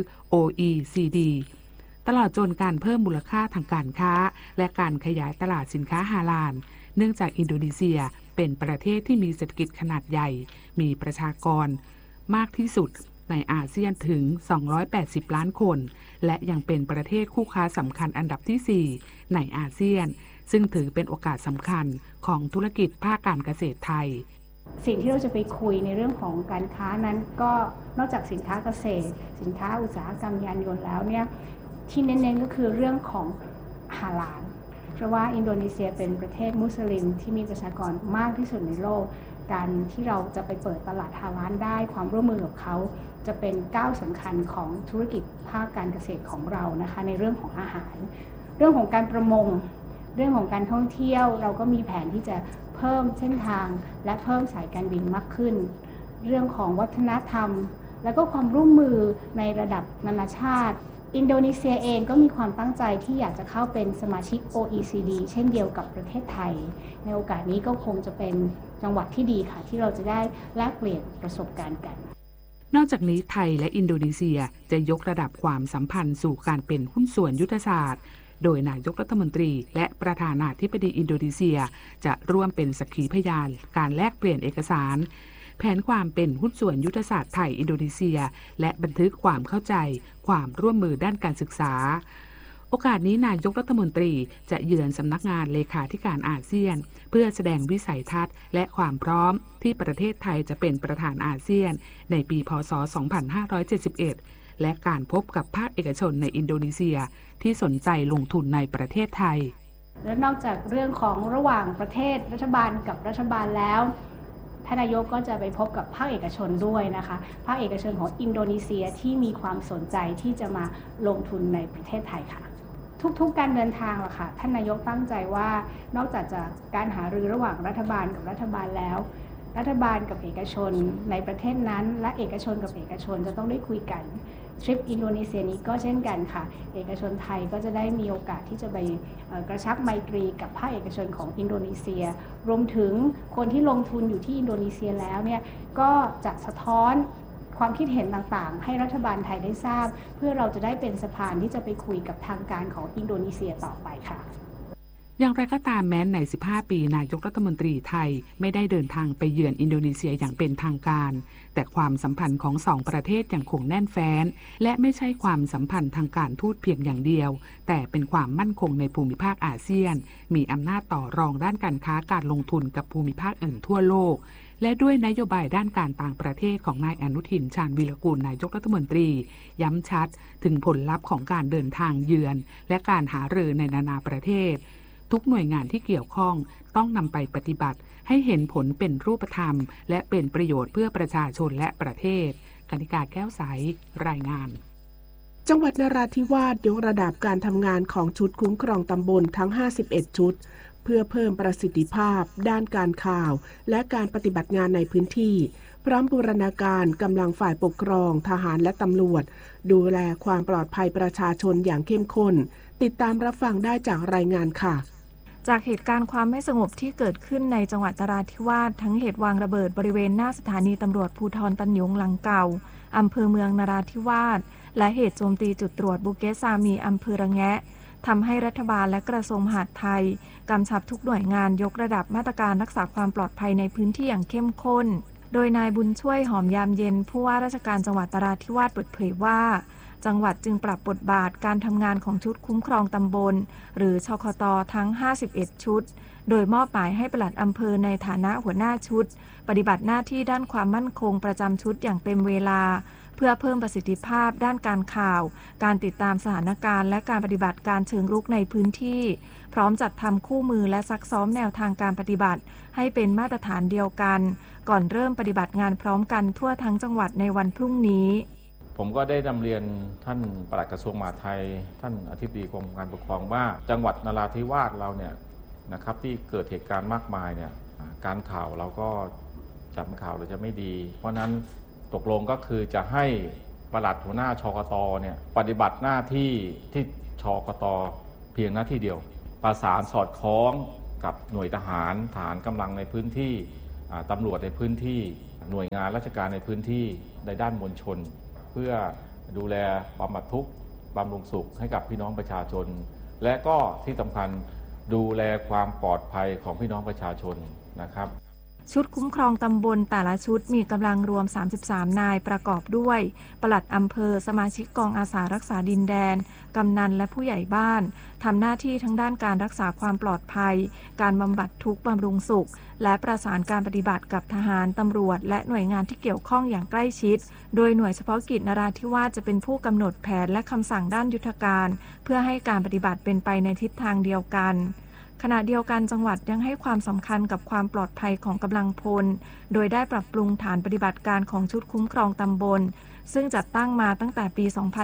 OECD ตลอดจนการเพิ่มมูลค่าทางการค้าและการขยายตลาดสินค้าฮาลาลเนื่องจากอินโดนีเซียเป็นประเทศที่มีเศรษฐกิจขนาดใหญ่มีประชากรมากที่สุดในอาเซียนถึง280ล้านคนและยังเป็นประเทศคู่ค้าสำคัญอันดับที่4ในอาเซียนซึ่งถือเป็นโอกาสสำคัญของธุรกิจภาคการเกษตรไทยสิ่งที่เราจะไปคุยในเรื่องของการค้านั้นก็นอกจากสินค้าเกษตรสินค้าอุตสาหกรรมยานยนต์แล้วเนี่ยที่เน้นๆก็คือเรื่องของฮาลาลเพราะว่าอินโดนีเซียเป็นประเทศมุสลิมที่มีประชากรมากที่สุดในโลกการที่เราจะไปเปิดตลาดฮาลาลได้ความร่วมมือกับเขาจะเป็นก้าวสำคัญของธุรกิจภาคการเกษตรของเรานะคะในเรื่องของอาหารเรื่องของการประมงเรื่องของการท่องเที่ยวเราก็มีแผนที่จะเพิ่มเส้นทางและเพิ่มสายการบินมากขึ้นเรื่องของวัฒนธรรมและก็ความร่วมมือในระดับนานาชาติอินโดนีเซียเองก็มีความตั้งใจที่อยากจะเข้าเป็นสมาชิก OECD เช่นเดียวกับประเทศไทยในโอกาสนี้ก็คงจะเป็นจังหวะที่ดีค่ะที่เราจะได้แลกเปลี่ยนประสบการณ์กันนอกจากนี้ไทยและอินโดนีเซียจะยกระดับความสัมพันธ์สู่การเป็นหุ้นส่วนยุทธศาสตร์โดยนายกรัฐมนตรีและประธานาธิบดีอินโดนีเซียจะร่วมเป็นสักขีพยานการแลกเปลี่ยนเอกสารแผนความเป็นหุ้นส่วนยุทธศาสตร์ไทยอินโดนีเซียและบันทึกความเข้าใจความร่วมมือด้านการศึกษาโอกาสนี้นายกรัฐมนตรีจะเยือนสำนักงานเลขาธิการอาเซียนเพื่อแสดงวิสัยทัศน์และความพร้อมที่ประเทศไทยจะเป็นประธานอาเซียนในปีพ.ศ. 2571และการพบกับภาคเอกชนในอินโดนีเซียที่สนใจลงทุนในประเทศไทยและนอกจากเรื่องของระหว่างประเทศรัฐบาลกับรัฐบาลแล้วท่านนายกก็จะไปพบกับภาคเอกชนด้วยนะคะภาคเอกชนของอินโดนีเซียที่มีความสนใจที่จะมาลงทุนในประเทศไทยค่ะทุกๆการเดินทางล่ะค่ะท่านนายกตั้งใจว่านอกจากจะการหารือระหว่างรัฐบาลกับรัฐบาลแล้วรัฐบาลกับเอกชนในประเทศนั้นและเอกชนกับเอกชนจะต้องได้คุยกันทริปอินโดนีเซียนี้ก็เช่นกันค่ะเอกชนไทยก็จะได้มีโอกาสที่จะไปกระชับไมตรีกับภาคเอกชนของอินโดนีเซียรวมถึงคนที่ลงทุนอยู่ที่อินโดนีเซียแล้วเนี่ยก็จะสะท้อนความคิดเห็นต่างๆให้รัฐบาลไทยได้ทราบเพื่อเราจะได้เป็นสะพานที่จะไปคุยกับทางการของอินโดนีเซียต่อไปค่ะอย่างไรก็ตามแม้ใน15ปีนายกรัฐมนตรีไทยไม่ได้เดินทางไปเยือนอินโดนีเซียอย่างเป็นทางการแต่ความสัมพันธ์ของสองประเทศยังคงแน่นแฟ้นและไม่ใช่ความสัมพันธ์ทางการทูตเพียงอย่างเดียวแต่เป็นความมั่นคงในภูมิภาคอาเซียนมีอำนาจต่อรองด้านการค้าการลงทุนกับภูมิภาคอื่นทั่วโลกและด้วยนโยบายด้านการต่างประเทศของนายอนุทินชาญวีรกูลนายกรัฐมนตรีย้ำชัดถึงผลลัพธ์ของการเดินทางเยือนและการหารือในนานาประเทศทุกหน่วยงานที่เกี่ยวข้องต้องนำไปปฏิบัติให้เห็นผลเป็นรูปธรรมและเป็นประโยชน์เพื่อประชาชนและประเทศกนิกาแก้วใสรายงานจังหวัดนราธิวาสยกระดับการทำงานของชุดคุ้มครองตำบลทั้ง51ชุดเพื่อเพิ่มประสิทธิภาพด้านการข่าวและการปฏิบัติงานในพื้นที่พร้อมบูรณาการกำลังฝ่ายปกครองทหารและตำรวจดูแลความปลอดภัยประชาชนอย่างเข้มข้นติดตามรับฟังได้จากรายงานค่ะจากเหตุการณ์ความไม่สงบที่เกิดขึ้นในจังหวัดนราธิวาสทั้งเหตุวางระเบิดบริเวณหน้าสถานีตำรวจภูธรตันหยงหลังเก่าอำเภอเมืองนราธิวาสและเหตุโจมตีจุดตรวจบุเกซามีอำเภอระแงะทำให้รัฐบาลและกระทรวงมหาดไทยกำชับทุกหน่วยงานยกระดับมาตรการรักษาความปลอดภัยในพื้นที่อย่างเข้มข้นโดยนายบุญช่วยหอมยามเย็นผู้ว่าราชการจังหวัดนราธิวาสเปิดเผยว่าจังหวัดจึงปรับบทบาทการทำงานของชุดคุ้มครองตำบลหรือชคต.ทั้ง51ชุดโดยมอบหมายให้ปลัดอำเภอในฐานะหัวหน้าชุดปฏิบัติหน้าที่ด้านความมั่นคงประจำชุดอย่างเต็มเวลาเพื่อเพิ่มประสิทธิภาพด้านการข่าวการติดตามสถานการณ์และการปฏิบัติการเชิงรุกในพื้นที่พร้อมจัดทำคู่มือและซักซ้อมแนวทางการปฏิบัติให้เป็นมาตรฐานเดียวกันก่อนเริ่มปฏิบัติงานพร้อมกันทั่วทั้งจังหวัดในวันพรุ่งนี้ผมก็ได้นำเรียนท่านปลัดกระทรวงมหาดไทยท่านอธิบดีกรมการปกครองว่าจังหวัดนราธิวาสเราเนี่ยนะครับที่เกิดเหตุการณ์มากมายเนี่ยการข่าวเราก็จับข่าวเราจะไม่ดีเพราะนั้นตกลงก็คือจะให้ปลัดหัวหน้าชกต.เนี่ยปฏิบัติหน้าที่ที่ชกต.เพียงหน้าที่เดียวประสานสอดคล้องกับหน่วยทหารกำลังในพื้นที่ตำรวจในพื้นที่หน่วยงานราชการในพื้นที่ในด้านมวลชนเพื่อดูแลบำบัดทุกข์บำรุงสุขให้กับพี่น้องประชาชนและก็ที่สำคัญดูแลความปลอดภัยของพี่น้องประชาชนนะครับชุดคุ้มครองตำบลแต่ละชุดมีกำลังรวม33นายประกอบด้วยปลัดอำเภอสมาชิกกองอาสารักษาดินแดนกำนันและผู้ใหญ่บ้านทำหน้าที่ทั้งด้านการรักษาความปลอดภัยการบำบัดทุกข์บำรุงสุขและประสานการปฏิบัติกับทหารตำรวจและหน่วยงานที่เกี่ยวข้องอย่างใกล้ชิดโดยหน่วยเฉพาะกิจนราธิวาสจะเป็นผู้กำหนดแผนและคำสั่งด้านยุทธการเพื่อให้การปฏิบัติเป็นไปในทิศทางเดียวกันขณะเดียวกันจังหวัดยังให้ความสำคัญกับความปลอดภัยของกำลังพลโดยได้ปรับปรุงฐานปฏิบัติการของชุดคุ้มครองตำบลซึ่งจัดตั้งมาตั้งแต่ปี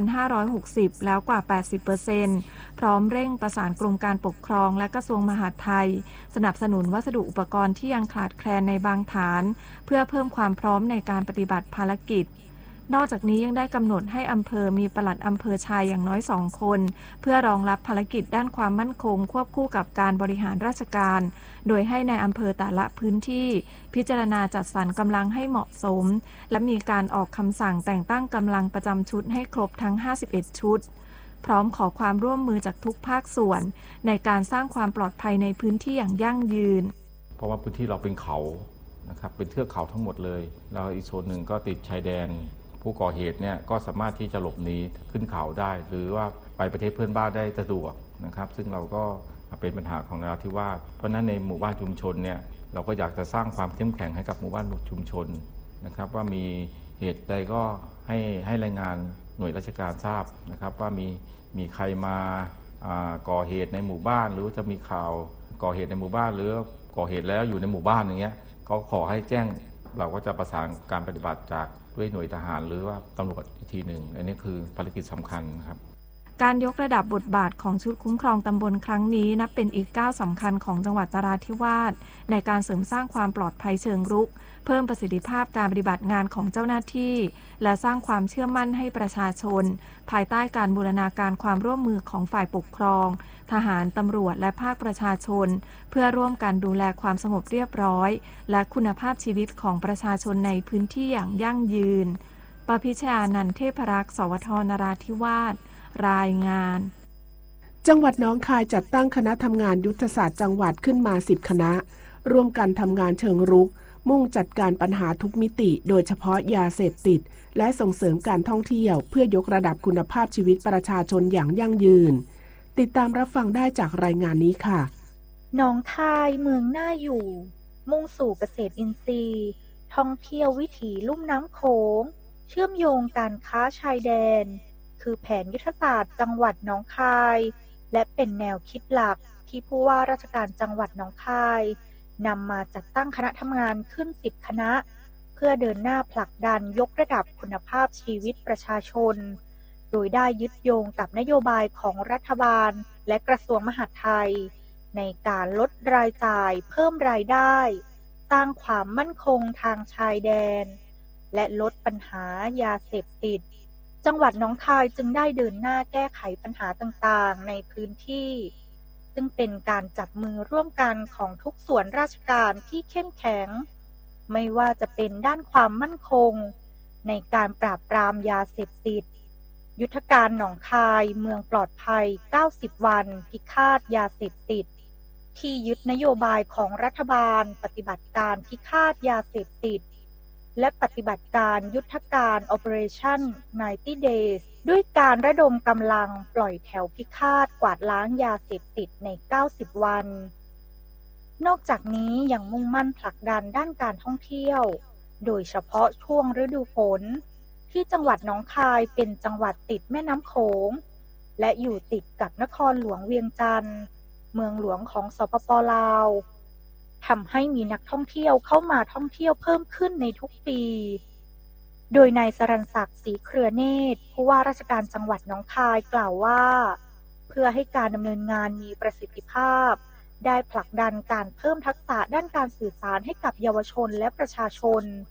2560 แล้วกว่า 80% พร้อมเร่งประสานกรมการปกครองและกระทรวงมหาดไทยสนับสนุนวัสดุอุปกรณ์ที่ยังขาดแคลนในบางฐานเพื่อเพิ่มความพร้อมในการปฏิบัติภารกิจนอกจากนี้ยังได้กำหนดให้อำเภอมีปลัดอำเภอชายอย่างน้อย2คนเพื่อรองรับภารกิจด้านความมั่นคงควบคู่กับการบริหารราชการโดยให้ในอำเภอแต่ละพื้นที่พิจารณาจัดสรรกำลังให้เหมาะสมและมีการออกคำสั่งแต่งตั้งกำลังประจำชุดให้ครบทั้ง51ชุดพร้อมขอความร่วมมือจากทุกภาคส่วนในการสร้างความปลอดภัยในพื้นที่อย่างยั่งยืนเพราะว่าพื้นที่เราเป็นเขานะครับเป็นเทือกเขาทั้งหมดเลยแล้วอีกโซนหนึ่งก็ติดชายแดนผู้ก่อเหตุเนี่ยก็สามารถที่จะหลบหนีขึ้นเขาได้หรือว่าไปประเทศเพื่อนบ้านได้สะดวกนะครับซึ่งเราก็เป็นปัญหาของนราธิวาสเพราะนั้นในหมู่บ้านชุมชนเนี่ยเราก็อยากจะสร้างความเข้มแข็งให้กับหมู่บ้านชุมชนนะครับว่ามีเหตุใดก็ให้รายงานหน่วยราชการทราบนะครับว่ามีใครมาก่อเหตุในหมู่บ้านหรือจะมีข่าวก่อเหตุในหมู่บ้านหรือก่อเหตุแล้วอยู่ในหมู่บ้านอย่างเงี้ยก็ขอให้แจ้งเราก็จะประสานการปฏิบัติจากด้วยหน่วยทหารหรือว่าตำรวจอีกทีหนึ่งอันนี้คือภารกิจสำคัญครับการยกระดับบทบาทของชุดคุ้มครองตำบลครั้งนี้นับเป็นอีกก้าวสำคัญของจังหวัดนราธิวาสในการเสริมสร้างความปลอดภัยเชิงรุกเพิ่มประสิทธิภาพการปฏิบัติงานของเจ้าหน้าที่และสร้างความเชื่อมั่นให้ประชาชนภายใต้การบูรณาการความร่วมมือของฝ่ายปกครองทหารตำรวจและภาคประชาชนเพื่อร่วมกันดูแลความสงบเรียบร้อยและคุณภาพชีวิตของประชาชนในพื้นที่อย่างยั่งยืนปพิชญานันท์เทพรักษ์สวทนราธิวาสรายงานจังหวัดหนองคายจัดตั้งคณะทำงานยุทธศาสตร์จังหวัดขึ้นมา10คณะร่วมกันทำงานเชิงรุกมุ่งจัดการปัญหาทุกมิติโดยเฉพาะยาเสพติดและส่งเสริมการท่องเที่ยวเพื่อยกระดับคุณภาพชีวิตประชาชนอย่างยั่งยืนติดตามรับฟังได้จากรายงานนี้ค่ะหนองคายเมืองน่าอยู่มุ่งสู่เกษตรอินทรีย์ท่องเที่ยววิถีลุ่มน้ำโขงเชื่อมโยงการค้าชายแดนคือแผนยุทธศาสตร์จังหวัดหนองคายและเป็นแนวคิดหลักที่ผู้ว่าราชการจังหวัดหนองคายนำมาจัดตั้งคณะทำงานขึ้น10คณะเพื่อเดินหน้าผลักดันยกระดับคุณภาพชีวิตประชาชนโดยได้ยึดโยงกับนโยบายของรัฐบาลและกระทรวงมหาดไทยในการลดรายจ่ายเพิ่มรายได้สร้างความมั่นคงทางชายแดนและลดปัญหายาเสพติดจังหวัดหนองคายจึงได้เดินหน้าแก้ไขปัญหาต่างๆในพื้นที่ซึ่งเป็นการจับมือร่วมกันของทุกส่วนราชการที่เข้มแข็งไม่ว่าจะเป็นด้านความมั่นคงในการปราบปรามยาเสพติดยุทธการหนองคายเมืองปลอดภัย90วันพิฆาตยาเสพติดที่ยึดนโยบายของรัฐบาลปฏิบัติการพิฆาตยาเสพติดและปฏิบัติการยุทธการ Operation 90 Days ด้วยการระดมกำลังปล่อยแถวพิฆาตกวาดล้างยาเสพติดใน90วันนอกจากนี้ยังมุ่งมั่นผลักดันด้านการท่องเที่ยวโดยเฉพาะช่วงฤดูฝนที่จังหวัดหนองคายเป็นจังหวัดติดแม่น้ำโขงและอยู่ติดกับนครหลวงเวียงจันทร์เมืองหลวงของสปป.ลาวทำให้มีนักท่องเที่ยวเข้ามาท่องเที่ยวเพิ่มขึ้นในทุกปีโดยนายสรัญศักดิ์ศรีเครือเนตรผู้ว่าราชการจังหวัดหนองคายกล่าวว่าเพื่อให้การดำเนินงานมีประสิทธิภาพได้ผลักดันการเพิ่มทักษะด้านการสื่อสารให้กับเยาวชนและประชาชน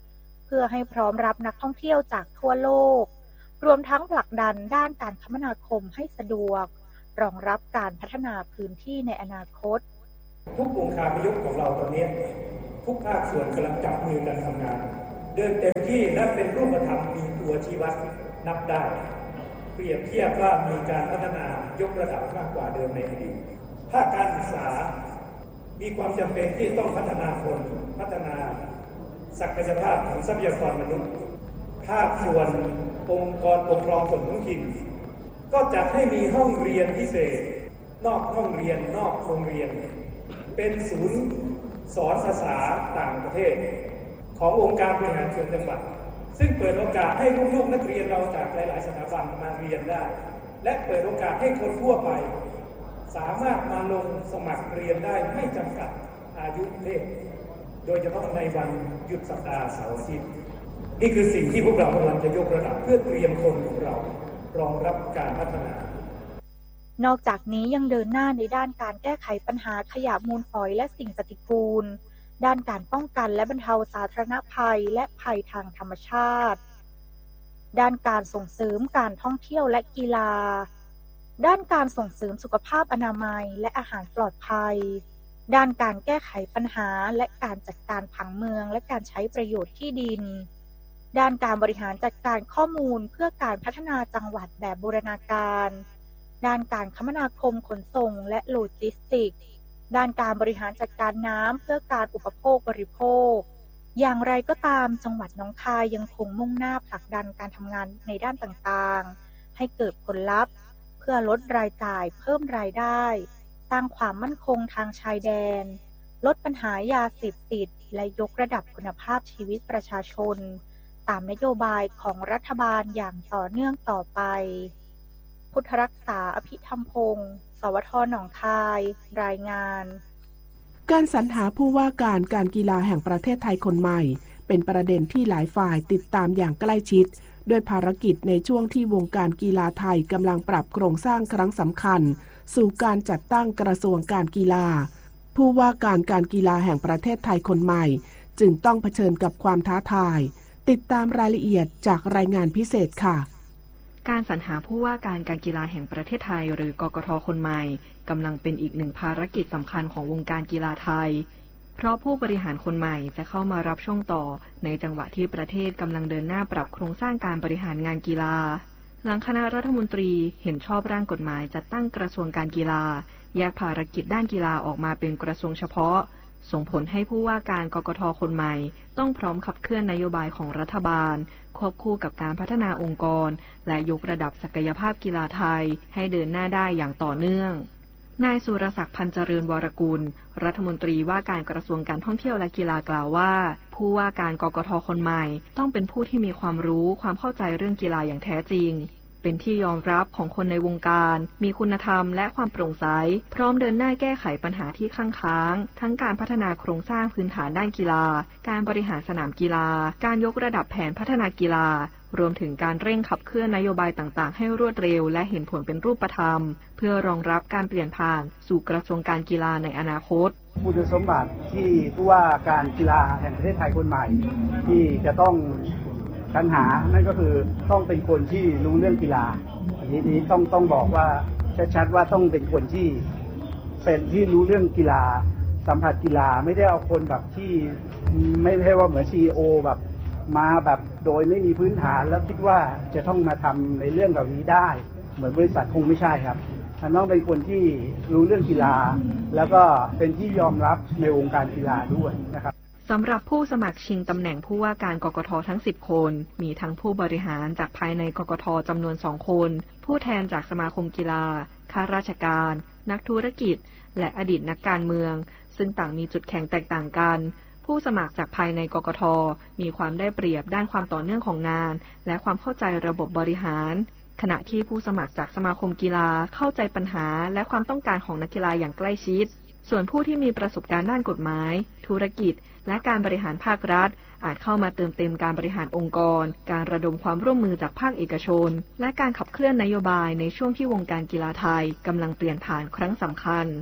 เพื่อให้พร้อมรับนักท่องเที่ยวจากทั่วโลกรวมทั้งผลักดันด้านการคมนาคมให้สะดวกรองรับการพัฒนาพื้นที่ในอนาคตทุกองค์คาพยพของเราตอนนี้ทุกภาคส่วนกำลังจับมือกันทำงานเดินเต็มที่และเป็นรูปธรรมมีตัวชี้วัดนับได้เปรียบเทียบว่ามีการพัฒนายกระดับมากกว่าเดิมในอดีตภาคการศึกษามีความจำเป็นที่ต้องพัฒนาคนพัฒนาศักยภาพของทรัพยากรมนุษย์ภาคส่วนองค์กรปกครองส่วนท้องถิ่นก็จัดให้มีห้องเรียนพิเศษนอกห้องเรียนนอกโรงเรียนเป็นศูนย์สอนภาษาต่างประเทศขององค์การบริหารส่วนจังหวัดซึ่งเปิดโอกาสให้ลูกๆนักเรียนเราจากหลายๆสถาบันมาเรียนได้และเปิดโอกาสให้คนทั่วไปสามารถมาลงสมัครเรียนได้ไม่จำกัดอายุเพศโดยเฉพาะในวันหยุดสัปดาห์เสาร์อาทิตย์นี่คือสิ่งที่พวกเรากำลังจะยกระดับเพื่อเตรียมคนของเรารองรับการพัฒนานอกจากนี้ยังเดินหน้าในด้านการแก้ไขปัญหาขยะมูลฝอยและสิ่งปฏิกูลด้านการป้องกันและบรรเทาสาธารณภัยและภัยทางธรรมชาติด้านการส่งเสริมการท่องเที่ยวและกีฬาด้านการส่งเสริมสุขภาพอนามัยและอาหารปลอดภัยด้านการแก้ไขปัญหาและการจัดการผังเมืองและการใช้ประโยชน์ที่ดินด้านการบริหารจัดการข้อมูลเพื่อการพัฒนาจังหวัดแบบบูรณาการด้านการคมนาคมขนส่งและโลจิสติกส์ด้านการบริหารจัดการน้ำเพื่อการอุปโภคบริโภคอย่างไรก็ตามจังหวัดหนองคายยังคงมุ่งหน้าผลักดันการทำงานในด้านต่างๆให้เกิดผลลัพธ์เพื่อลดรายจ่ายเพิ่มรายได้สร้างความมั่นคงทางชายแดนลดปัญหายาเสพติดและยกระดับคุณภาพชีวิตประชาชนตามนโยบายของรัฐบาลอย่างต่อเนื่องต่อไปพุทธรักษาอภิธรรมพงศ์สวทหนองคายรายงานการสรรหาผู้ว่าการกีฬาแห่งประเทศไทยคนใหม่เป็นประเด็นที่หลายฝ่ายติดตามอย่างใกล้ชิดด้วยภารกิจในช่วงที่วงการกีฬาไทยกำลังปรับโครงสร้างครั้งสำคัญสู่การจัดตั้งกระทรวงการกีฬาผู้ว่าการกีฬาแห่งประเทศไทยคนใหม่จึงต้องเผชิญกับความท้าทายติดตามรายละเอียดจากรายงานพิเศษค่ะการสรรหาผู้ว่าการกีฬาแห่งประเทศไทยหรือกกท.คนใหม่กำลังเป็นอีกหนึ่งภารกิจสำคัญของวงการกีฬาไทยเพราะผู้บริหารคนใหม่จะเข้ามารับช่วงต่อในจังหวะที่ประเทศกำลังเดินหน้าปรับโครงสร้างการบริหารงานกีฬาหลังคณะรัฐมนตรีเห็นชอบร่างกฎหมายจัดตั้งกระทรวงการกีฬาแยกภารกิจด้านกีฬาออกมาเป็นกระทรวงเฉพาะส่งผลให้ผู้ว่าการกกท.คนใหม่ต้องพร้อมขับเคลื่อนนโยบายของรัฐบาลควบคู่กับการพัฒนาองค์กรและยกระดับศักยภาพกีฬาไทยให้เดินหน้าได้อย่างต่อเนื่องนายสุรศักดิ์พันเจริญวรกุลรัฐมนตรีว่าการกระทรวงการท่องเที่ยวและกีฬากล่าวว่าผู้ว่าการกกท.คนใหม่ต้องเป็นผู้ที่มีความรู้ความเข้าใจเรื่องกีฬาอย่างแท้จริงเป็นที่ยอมรับของคนในวงการมีคุณธรรมและความโปร่งใสพร้อมเดินหน้าแก้ไขปัญหาที่ค้างทั้งการพัฒนาโครงสร้างพื้นฐานด้านกีฬาการบริหารสนามกีฬาการยกระดับแผนพัฒนากีฬารวมถึงการเร่งขับเคลื่อนนโยบายต่างๆให้รวดเร็วและเห็นผลเป็นรูปธรรมเพื่อรองรับการเปลี่ยนผ่านสู่กระทรวงการกีฬาในอนาคตคุณสมบัติที่ผู้ว่าการกีฬาแห่งประเทศไทยคนใหม่ที่จะต้องสรรหานั่นก็คือต้องเป็นคนที่รู้เรื่องกีฬาอันนี้ต้องบอกว่าชัดๆว่าต้องเป็นคนที่รู้เรื่องกีฬาสัมผัสกีฬาไม่ได้เอาคนแบบที่ไม่ใช่ว่าเหมือน CEO แบบมาแบบโดยไม่มีพื้นฐานแล้วคิดว่าจะต้องมาทำในเรื่องเหล่านี้ได้เหมือนบริษัทคงไม่ใช่ครับท่านต้องเป็นคนที่รู้เรื่องกีฬาแล้วก็เป็นที่ยอมรับในวงการกีฬาด้วยนะครับสำหรับผู้สมัครชิงตำแหน่งผู้ว่าการกกท.ทั้ง10คนมีทั้งผู้บริหารจากภายในกกท.จำนวน2คนผู้แทนจากสมาคมกีฬาข้าราชการนักธุรกิจและอดีตนักการเมืองซึ่งต่างมีจุดแข็งแตกต่างกันผู้สมัครจากภายในกกท.มีความได้เปรียบด้านความต่อเนื่องของงานและความเข้าใจระบบบริหารขณะที่ผู้สมัครจากสมาคมกีฬาเข้าใจปัญหาและความต้องการของนักกีฬาอย่างใกล้ชิดส่วนผู้ที่มีประสบการณ์ด้านกฎหมายธุรกิจและการบริหารภาครัฐอาจเข้ามาเติมเต็มการบริหารองค์กรการระดมความร่วมมือจากภาคเอกชนและการขับเคลื่อนนโยบายในช่วงที่วงการกีฬาไทยกำลังเปลี่ยนผ่านครั้งสำคัญ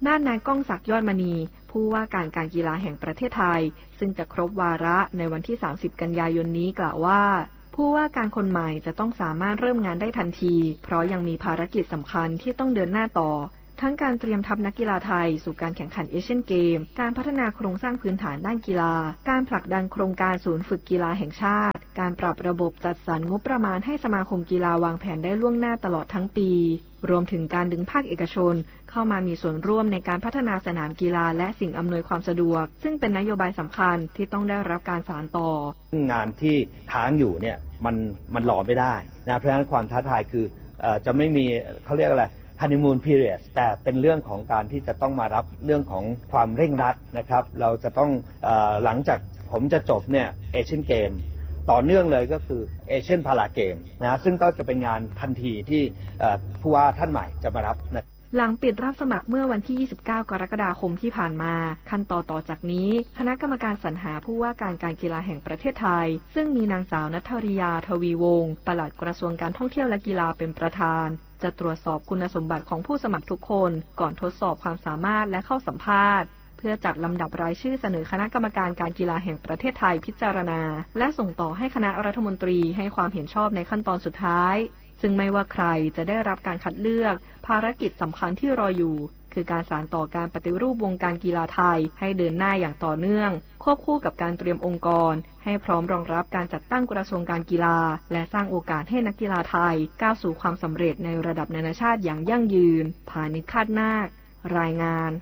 ด้านนายก้องศักดิ์ยอดมณีผู้ว่าการการกีฬาแห่งประเทศไทยซึ่งจะครบวาระในวันที่30กันยายนนี้กล่าวว่าผู้ว่าการคนใหม่จะต้องสามารถเริ่มงานได้ทันทีเพราะยังมีภารกิจสำคัญที่ต้องเดินหน้าต่อทั้งการเตรียมทัพนักกีฬาไทยสู่การแข่งขันเอเชียนเกมการพัฒนาโครงสร้างพื้นฐานด้านกีฬาการผลักดันโครงการศูนย์ฝึกกีฬาแห่งชาติการปรับระบบจัดสรรงบประมาณให้สมาคมกีฬาวางแผนได้ล่วงหน้าตลอดทั้งปีรวมถึงการดึงภาคเอกชนเข้ามามีส่วนร่วมในการพัฒนาสนามกีฬาและสิ่งอำนวยความสะดวกซึ่งเป็นนโยบายสำคัญที่ต้องได้รับการสานต่องานที่ค้างอยู่เนี่ยมันรอไม่ได้นะเพราะฉะนั้นความท้าทายคือจะไม่มีเขาเรียกอะไรhoneymoon period แต่เป็นเรื่องของการที่จะต้องมารับเรื่องของความเร่งรัดนะครับเราจะต้องหลังจากผมจะจบเนี่ยเอเชียนเกมต่อเนื่องเลยก็คือเอเชียนพาราเกมนะซึ่งก็จะเป็นงานทันทีที่ผู้ว่าท่านใหม่จะมารับนะหลังปิดรับสมัครเมื่อวันที่29กรกฎาคมที่ผ่านมาขั้นตอนต่อจากนี้คณะกรรมการสรรหาผู้ว่าการการกีฬาแห่งประเทศไทยซึ่งมีนางสาวณัฐริยาทวีวงศ์ปลัดกระทรวงการท่องเที่ยวและกีฬาเป็นประธานจะตรวจสอบคุณสมบัติของผู้สมัครทุกคนก่อนทดสอบความสามารถและเข้าสัมภาษณ์เพื่อจัดลำดับรายชื่อเสนอคณะกรรมการการกีฬาแห่งประเทศไทยพิจารณาและส่งต่อให้คณะรัฐมนตรีให้ความเห็นชอบในขั้นตอนสุดท้ายซึ่งไม่ว่าใครจะได้รับการคัดเลือกภารกิจสำคัญที่รออยู่คือการสานต่อการปฏิรูปวงการกีฬาไทยให้เดินหน้าอย่างต่อเนื่องควบคู่กับการเตรียมองค์กรให้พร้อมรองรับการจัดตั้งกระทรวงการกีฬาและสร้างโอกาสให้นักกีฬาไทยก้าวสู่ความสำเร็จในระดับนานาชาติอย่างยั่งยืนพานิช คาดนาครายงาน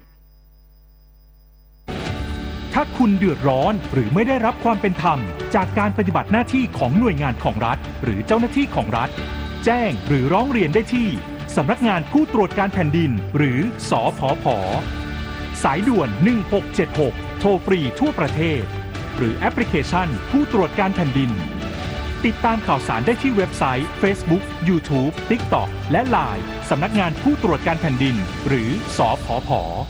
ถ้าคุณเดือดร้อนหรือไม่ได้รับความเป็นธรรมจากการปฏิบัติหน้าที่ของหน่วยงานของรัฐหรือเจ้าหน้าที่ของรัฐแจ้งหรือร้องเรียนได้ที่สำนักงานผู้ตรวจการแผ่นดินหรือสผผ.สายด่วน1676โทรฟรีทั่วประเทศหรือแอปพลิเคชันผู้ตรวจการแผ่นดินติดตามข่าวสารได้ที่เว็บไซต์ Facebook YouTube TikTok และ LINE สำนักงานผู้ตรวจการแผ่นดินหรือสผผ.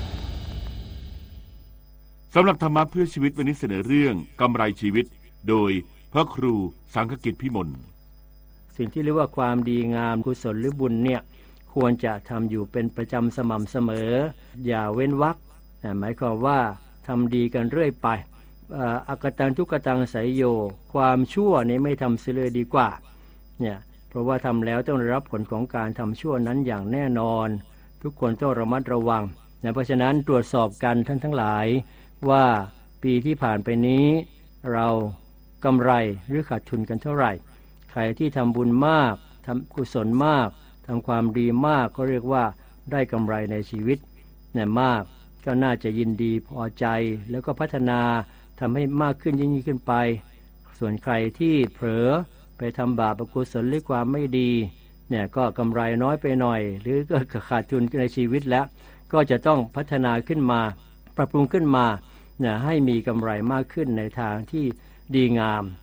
สำหรับธรรมะเพื่อชีวิตวันนี้เสนอเรื่องกำไรชีวิตโดยพระครูสังฆกิจพิมลสิ่งที่เรียกว่าความดีงามกุศลหรือบุญเนี่ยควรจะทำอยู่เป็นประจำสม่ำเสมออย่าเว้นวรรคหมายความว่าทำดีกันเรื่อยไปอกตังทุกตังไสยโยความชั่วนี้ไม่ทำเสียเลยดีกว่าเนี่ยเพราะว่าทำแล้วต้องได้รับผลของการทำชั่วนั้นอย่างแน่นอนทุกคนต้องระมัดระวังเพราะฉะนั้นตรวจสอบกันท่านทั้งหลายว่าปีที่ผ่านไปนี้เรากำไรหรือขาดทุนกันเท่าไหร่ใครที่ทำบุญมากทำกุศลมากทำความดีมากก็เรียกว่าได้กำไรในชีวิตเนี่ยมากก็น่าจะยินดีพอใจแล้วก็พัฒนาทำให้มากขึ้นยิ่งขึ้นไปส่วนใครที่เผลอไปทำบาปอกุศลหรือความไม่ดีเนี่ยก็กำไรน้อยไปหน่อยหรือก็ขาดทุนในชีวิตแล้วก็จะต้องพัฒนาขึ้นมาปรับปรุงขึ้นมาเนี่ยให้มีกำไรมากขึ้นในทางที่ดีงาม